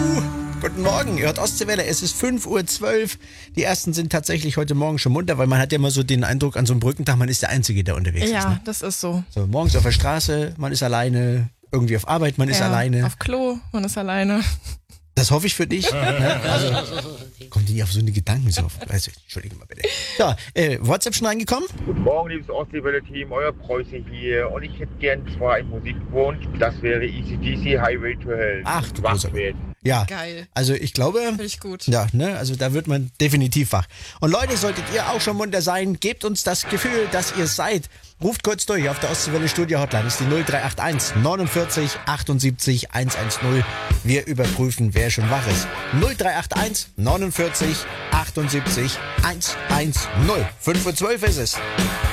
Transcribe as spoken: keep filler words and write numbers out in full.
Guten Morgen, ihr hört Ostseewelle, es ist fünf Uhr zwölf. Die ersten sind tatsächlich heute Morgen schon munter, weil man hat ja immer so den Eindruck an so einem Brückentag, man ist der Einzige, der unterwegs Ja, ist. Ne? das ist so. So, morgens auf der Straße, man ist alleine, irgendwie auf Arbeit, man ist Ja, alleine. Auf Klo, man ist alleine. Das hoffe ich für dich. Ne? Also, kommt ihr nicht auf so eine Gedanken so. Also, Entschuldige mal bitte. Ja, äh, WhatsApp schon reingekommen? Guten Morgen, liebes Ostseewelle-Team, euer Preuße hier. Und ich hätte gern zwar einen Musikwunsch, das wäre E C D C Highway to Hell. Ach, du Wach großer- werden. Ja. Geil. Also ich glaube, Finde ich gut. ja, ne, also da wird man definitiv wach. Und Leute, solltet ihr auch schon munter sein, gebt uns das Gefühl, dass ihr seid. Ruft kurz durch auf der Ostseewelle Studio Hotline, ist die null drei acht eins neunundvierzig achtundsiebzig hundertzehn. Wir überprüfen, wer schon wach ist. null drei acht eins neunundvierzig achtundsiebzig hundertzehn. fünf Uhr zwölf ist es.